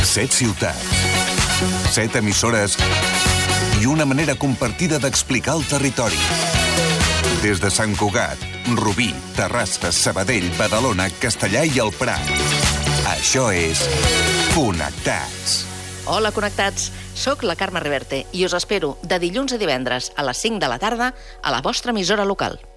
7 ciutats, 7 emissores i una manera compartida d'explicar el territori. Des de Sant Cugat, Rubí, Terrassa, Sabadell, Badalona, Castellà i el Prat. Això és Connectats. Hola, Connectats. Soc la Carme Reverte i us espero de dilluns a divendres a les 5 de la tarda a la vostra emissora local.